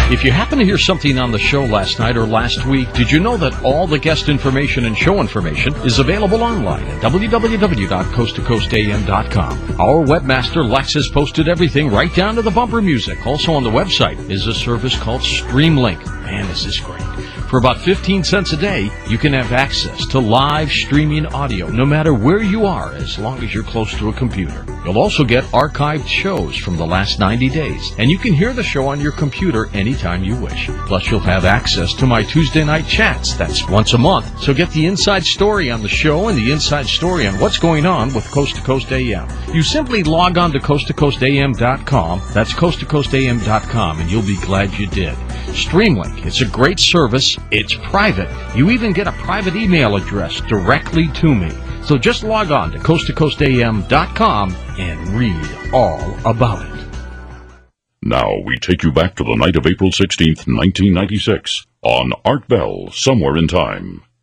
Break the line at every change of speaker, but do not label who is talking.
If you happen to hear something on the show last night or last week, did you know that all the guest information and show information is available online at www.coasttocoastam.com. Our webmaster Lex has posted everything right down to the bumper music. Also on the website is a service called Streamlink. Man, this is great. For about 15 cents a day, you can have access to live streaming audio no matter where you are, as long as you're close to a computer. You'll also get archived shows from the last 90 days, and you can hear the show on your computer anytime you wish. Plus, you'll have access to my Tuesday night chats. That's once a month. So get the inside story on the show and the inside story on what's going on with Coast to Coast AM. You simply log on to coasttocoastam.com. That's coasttocoastam.com, and you'll be glad you did. Streamlink, it's a great service. It's private. You even get a private email address directly to me. So just log on to coasttocoastam.com and read all about it.
Now we take you back to the night of April 16th, 1996, on Art Bell, Somewhere in Time.